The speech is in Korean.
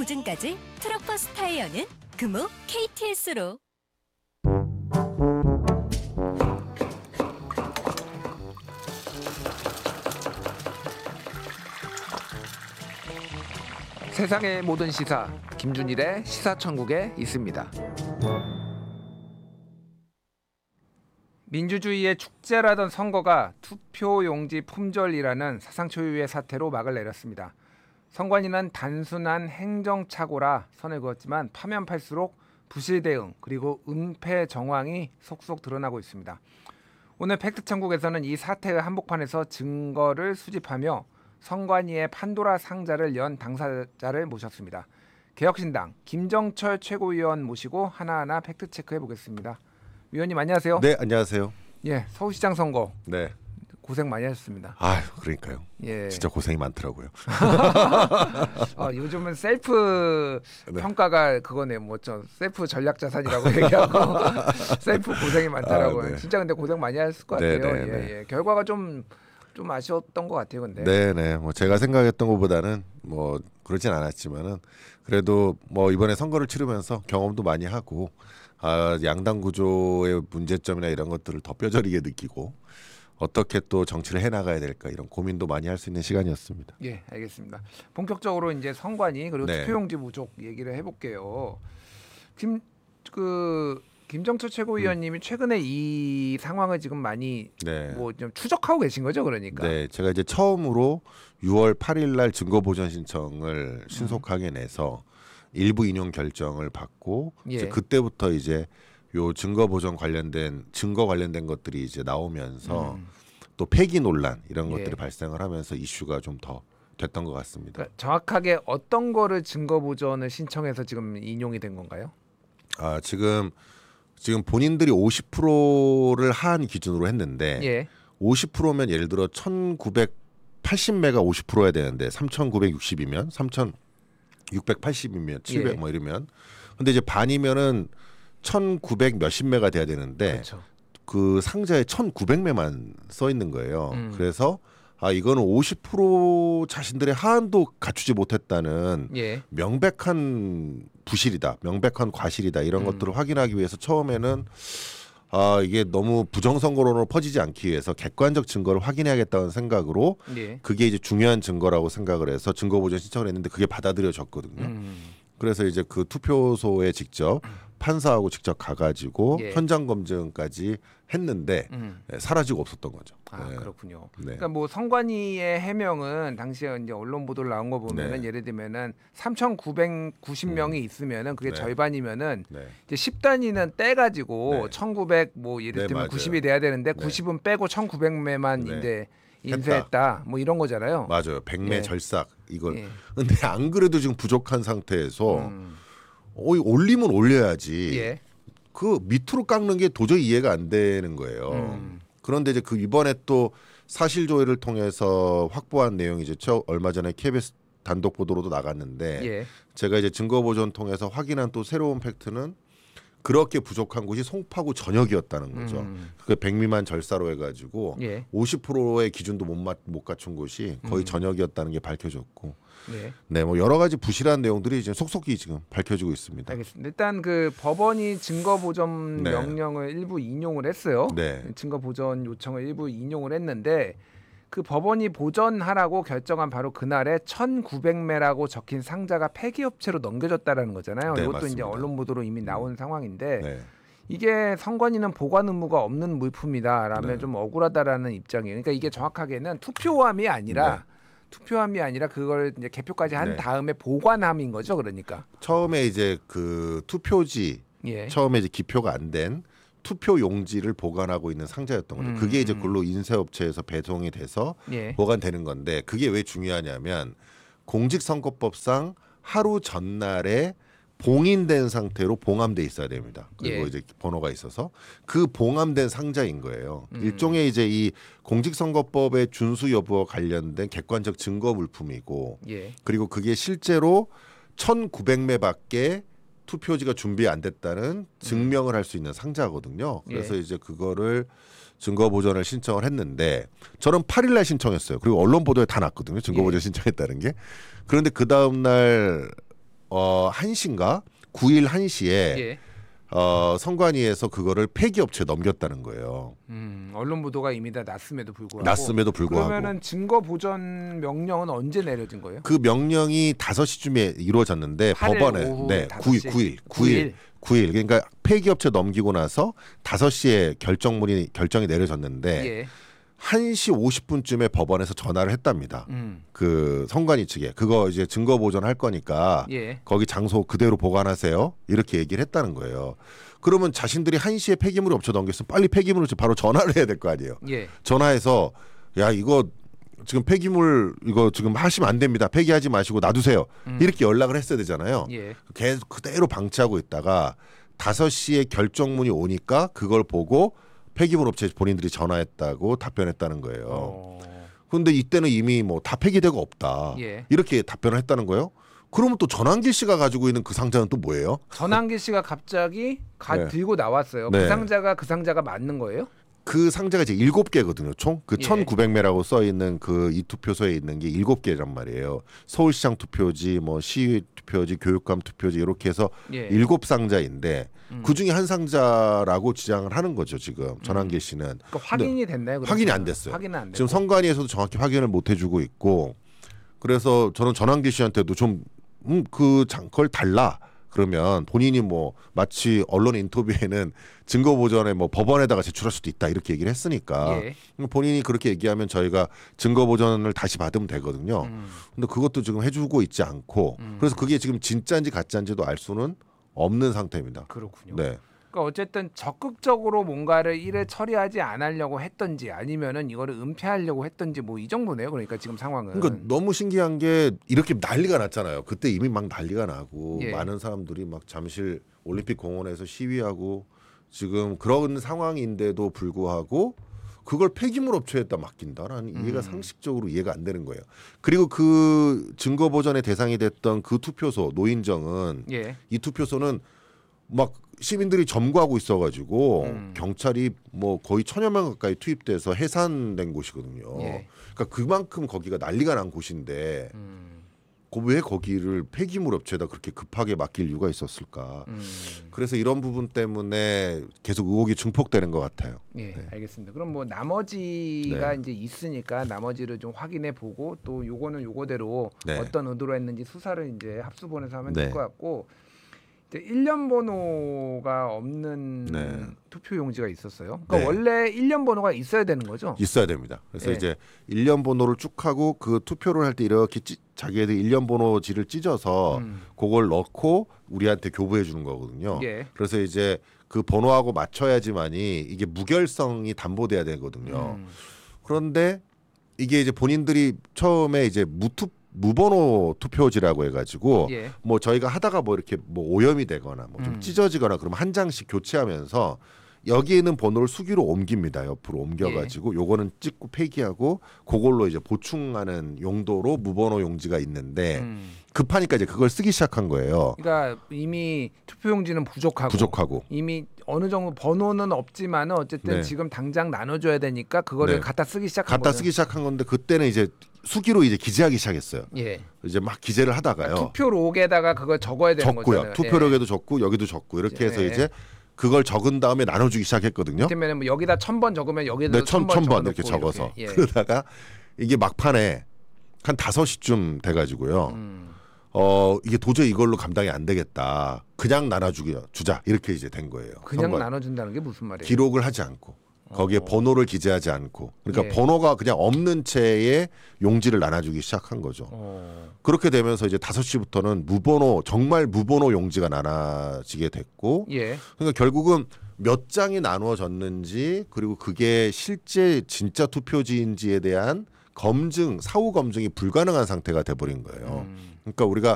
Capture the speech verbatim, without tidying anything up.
보증까지 트럭버스 타이어는 금호 케이티에스로. 세상의 모든 시사 김준일의 시사천국에 있습니다. 민주주의의 축제라던 선거가 투표용지 품절이라는 사상 초유의 사태로 막을 내렸습니다. 선관위는 단순한 행정착오라 선을 그었지만 파면 팔수록 부실 대응 그리고 은폐 정황이 속속 드러나고 있습니다. 오늘 팩트천국에서는 이 사태의 한복판에서 증거를 수집하며 선관위의 판도라 상자를 연 당사자를 모셨습니다. 개혁신당 김정철 최고위원 모시고 하나하나 팩트체크해 보겠습니다. 위원님 안녕하세요. 네, 안녕하세요. 예, 서울시장 선거. 네. 고생 많이 하셨습니다. 아유, 그러니까요. 예. 진짜 고생이 많더라고요. 어, 요즘은 셀프 네. 평가가 그거네. 뭐죠? 셀프 전략 자산이라고 얘기하고 셀프 고생이 많더라고요. 아, 네. 진짜 근데 고생 많이 했을 것 네, 같아요. 네, 예, 네. 예. 결과가 좀 좀 아쉬웠던 것 같아요. 근데. 네, 네. 뭐 제가 생각했던 것보다는 뭐 그렇진 않았지만은 그래도 뭐 이번에 선거를 치르면서 경험도 많이 하고 아, 양당 구조의 문제점이나 이런 것들을 더 뼈저리게 느끼고 어떻게 또 정치를 해 나가야 될까 이런 고민도 많이 할 수 있는 시간이었습니다. 예, 알겠습니다. 본격적으로 이제 선관위 그리고 네. 투표용지 부족 얘기를 해볼게요. 김 그 김정철 최고위원님이 최근에 이 상황을 지금 많이 네. 뭐 좀 추적하고 계신 거죠, 그러니까. 네, 제가 이제 처음으로 유월 팔일 날 증거 보전 신청을 신속하게 내서 일부 인용 결정을 받고 예. 이제 그때부터 이제 요 증거 보전 관련된 증거 관련된 것들이 이제 나오면서 음. 또 폐기 논란 이런 예. 것들이 발생을 하면서 이슈가 좀 더 됐던 것 같습니다. 그러니까 정확하게 어떤 거를 증거 보전을 신청해서 지금 인용이 된 건가요? 아 지금 지금 본인들이 오십 퍼센트를 하한 기준으로 했는데 예. 오십 퍼센트면 예를 들어 천구백팔십 메가 오십 퍼센트여야 되는데 삼천구백육십이면 삼천육백팔십이면 칠백 예. 뭐 이러면 근데 이제 반이면은 천구백 몇십 메가 돼야 되는데 그렇죠. 그 상자에 천구백 메만 써 있는 거예요. 음. 그래서 아 이거는 오십 퍼센트 자신들의 하한도 갖추지 못했다는 예. 명백한 부실이다, 명백한 과실이다 이런 음. 것들을 확인하기 위해서 처음에는 아 이게 너무 부정선거론으로 퍼지지 않기 위해서 객관적 증거를 확인해야겠다는 생각으로 예. 그게 이제 중요한 증거라고 생각을 해서 증거 보전 신청을 했는데 그게 받아들여졌거든요. 음. 그래서 이제 그 투표소에 직접 판사하고 직접 가가지고 예. 현장 검증까지 했는데 음. 네, 사라지고 없었던 거죠. 아 네. 그렇군요. 네. 그러니까 뭐 선관위의 해명은 당시에 이제 언론 보도를 나온 거 보면은 네. 예를 들면은 삼천구백구십 명이 있으면은 그게 네. 절반이면은 네. 이제 십 단위는 떼가지고 네. 천구백 뭐 예를 네, 들면 맞아요. 구십이 돼야 되는데 네. 구십은 빼고 천구백 매만 네. 이제 인쇄했다. 뭐 이런 거잖아요. 맞아요. 백매 예. 절삭 이걸. 예. 근데 안 그래도 지금 부족한 상태에서 음. 어, 올리면 올려야지. 예. 그 밑으로 깎는 게 도저히 이해가 안 되는 거예요. 음. 그런데 이제 그 이번에 또 사실 조회를 통해서 확보한 내용이 이제 저 얼마 전에 케이비에스 단독 보도로도 나갔는데 예. 제가 이제 증거 보존 통해서 확인한 또 새로운 팩트는 그렇게 부족한 곳이 송파구 전역이었다는 거죠. 음. 그 백미만 절사로 해가지고 예. 오십 퍼센트의 기준도 못, 맞, 못 갖춘 곳이 거의 음. 전역이었다는 게 밝혀졌고, 네. 네, 뭐 여러 가지 부실한 내용들이 이제 속속히 지금 밝혀지고 있습니다. 알겠습니다. 일단 그 법원이 증거 보전 네. 명령을 일부 인용을 했어요. 네, 증거 보전 요청을 일부 인용을 했는데 그 법원이 보전하라고 결정한 바로 그날에 천구백 매라고 적힌 상자가 폐기업체로 넘겨졌다라는 거잖아요. 네, 이것도 맞습니다. 이제 언론 보도로 이미 나온 음. 상황인데 네, 이게 선관위는 보관 의무가 없는 물품이다라면 네. 좀 억울하다라는 입장이에요. 그러니까 이게 정확하게는 투표함이 아니라 네. 투표함이 아니라 그걸 이제 개표까지 한 네. 다음에 보관함인 거죠. 그러니까. 처음에 이제 그 투표지 예. 처음에 이제 기표가 안 된 투표 용지를 보관하고 있는 상자였던 거죠. 음, 그게 이제 음. 그걸로 인쇄업체에서 배송이 돼서 예. 보관되는 건데 그게 왜 중요하냐면 공직선거법상 하루 전날에 봉인된 상태로 봉함돼 있어야 됩니다. 그리고 예. 이제 번호가 있어서 그 봉함된 상자인 거예요. 음. 일종의 이제 이 공직선거법의 준수 여부와 관련된 객관적 증거 물품이고 예. 그리고 그게 실제로 천구백 매밖에 투표지가 준비 안 됐다는 증명을 할 수 있는 상자거든요. 그래서 예. 이제 그거를 증거 보전을 신청을 했는데 저는 팔 일 날 신청했어요. 그리고 언론 보도에 다 났거든요. 증거 보전 예. 신청했다는 게. 그런데 그 다음 날 어, 한 시인가 구 일 한 시에 예. 어, 선관위에서 그거를 폐기업체에 넘겼다는 거예요. 음, 언론 보도가 이미 다 났음에도 불구하고. 났음에도 불구하고. 그러면은 증거 보전 명령은 언제 내려진 거예요? 그 명령이 다섯 시쯤에 이루어졌는데 팔 일 법원에 오후 네, 다섯 시. 구 일, 구 일, 구 일, 구 일. 그러니까 폐기업체 넘기고 나서 다섯 시에 결정문이 결정이 내려졌는데 예. 한 시 오십 분쯤에 법원에서 전화를 했답니다. 음. 그 선관위 측에 그거 이제 증거 보존할 거니까 예. 거기 장소 그대로 보관하세요. 이렇게 얘기를 했다는 거예요. 그러면 자신들이 한 시에 폐기물 업체 넘겼으면 빨리 폐기물을 바로 전화를 해야 될 거 아니에요. 예. 전화해서 야 이거 지금 폐기물 이거 지금 하시면 안 됩니다. 폐기하지 마시고 놔두세요. 음. 이렇게 연락을 했어야 되잖아요. 예. 계속 그대로 방치하고 있다가 다섯 시에 결정문이 오니까 그걸 보고 폐기물 업체 본인들이 전화했다고 답변했다는 거예요. 어. 그런데 이때는 이미 뭐 다 폐기되고 없다. 예. 이렇게 답변을 했다는 거예요. 그러면 또 전환길 씨가 가지고 있는 그 상자는 또 뭐예요? 전환기 씨가 갑자기 가 네. 들고 나왔어요. 네. 그 상자가 그 상자가 맞는 거예요? 그 상자가 이제 일곱 개거든요. 총 그 예. 천구백 매라고 써 있는 그 이 투표소에 있는 게 일곱 개란 말이에요. 서울시장 투표지, 뭐 시위 투표지, 교육감 투표지 이렇게 해서 예. 일곱 상자인데 음. 그 중에 한 상자라고 주장을 하는 거죠. 지금 전환길 씨는 그러니까 확인이 됐나요? 그러면? 확인이 안 됐어요. 확인은 안 됐고. 지금 선관위에서도 정확히 확인을 못 해주고 있고 그래서 저는 전환길 씨한테도 좀 음, 그 장- 그걸 달라. 그러면 본인이 뭐 마치 언론 인터뷰에는 증거 보전에 뭐 법원에다가 제출할 수도 있다 이렇게 얘기를 했으니까 예. 본인이 그렇게 얘기하면 저희가 증거 보전을 다시 받으면 되거든요. 음. 근데 그것도 지금 해주고 있지 않고 음. 그래서 그게 지금 진짜인지 가짜인지도 알 수는 없는 상태입니다. 그렇군요. 네. 그러니까 어쨌든 적극적으로 뭔가를 일에 처리하지 않으려고 했던지 아니면은 이거를 은폐하려고 했던지 뭐 이 정도네요. 그러니까 지금 상황은. 그러니까 너무 신기한 게 이렇게 난리가 났잖아요. 그때 이미 막 난리가 나고 예. 많은 사람들이 막 잠실 올림픽 공원에서 시위하고 지금 그런 상황인데도 불구하고 그걸 폐기물 업체에다 맡긴다라는 음. 이해가 상식적으로 이해가 안 되는 거예요. 그리고 그 증거 보전의 대상이 됐던 그 투표소 노인정은 예. 이 투표소는 막 시민들이 점거하고 있어가지고 음. 경찰이 뭐 거의 천여 명 가까이 투입돼서 해산된 곳이거든요. 예. 그러니까 그만큼 거기가 난리가 난 곳인데 음. 그 왜 거기를 폐기물 업체에다 그렇게 급하게 맡길 이유가 있었을까? 음. 그래서 이런 부분 때문에 계속 의혹이 증폭되는 것 같아요. 예, 네. 알겠습니다. 그럼 뭐 나머지가 네. 이제 있으니까 나머지를 좀 확인해 보고 또 요거는 요거대로 네. 어떤 의도로 했는지 수사를 이제 합수본에서 하면 네. 될 것 같고 이제 일련 번호가 없는 네. 투표 용지가 있었어요. 그러니까 네. 원래 일련 번호가 있어야 되는 거죠? 있어야 됩니다. 그래서 예. 이제 일련 번호를 쭉 하고 그 투표를 할 때 이렇게 찌, 자기네들 일련 번호지를 찢어서 음. 그걸 넣고 우리한테 교부해 주는 거거든요. 예. 그래서 이제 그 번호하고 맞춰야지만이 이게 무결성이 담보돼야 되거든요. 음. 그런데 이게 이제 본인들이 처음에 이제 무투 무번호 투표지라고 해가지고 예. 뭐 저희가 하다가 뭐 이렇게 뭐 오염이 되거나 뭐 좀 음. 찢어지거나 그러면 한 장씩 교체하면서 여기에 있는 번호를 수기로 옮깁니다. 옆으로 옮겨가지고 예. 요거는 찍고 폐기하고 그걸로 이제 보충하는 용도로 무번호 용지가 있는데 음. 급하니까 이제 그걸 쓰기 시작한 거예요. 그러니까 이미 투표 용지는 부족하고, 부족하고. 이미 어느 정도 번호는 없지만은 어쨌든 네. 지금 당장 나눠줘야 되니까 그거를 네. 갖다 쓰기 시작한 갖다 거죠. 쓰기 시작한 건데 그때는 이제 수기로 이제 기재하기 시작했어요. 예. 이제 막 기재를 하다가요. 투표록에다가 그걸 적어야 되는 적고요. 거잖아요. 투표록에도 적고 여기도 적고 이렇게 해서 예. 이제 그걸 적은 다음에 나눠주기 시작했거든요. 그러면 뭐 여기다 천 번 적으면 여기다 네, 천, 천 번 이렇게 적어놓고 적어서 이렇게. 예. 그러다가 이게 막판에 한 다섯 시쯤 돼가지고요. 음. 어 이게 도저히 이걸로 감당이 안 되겠다. 그냥 나눠주기 주자 이렇게 이제 된 거예요. 그냥 선거. 나눠준다는 게 무슨 말이에요? 기록을 하지 않고 거기에 어. 번호를 기재하지 않고 그러니까 예. 번호가 그냥 없는 채에 용지를 나눠주기 시작한 거죠. 어. 그렇게 되면서 이제 다섯 시부터는 무번호 정말 무번호 용지가 나눠지게 됐고 예. 그러니까 결국은 몇 장이 나누어졌는지 그리고 그게 실제 진짜 투표지인지에 대한 검증 사후 검증이 불가능한 상태가 돼버린 거예요. 음. 그러니까 우리가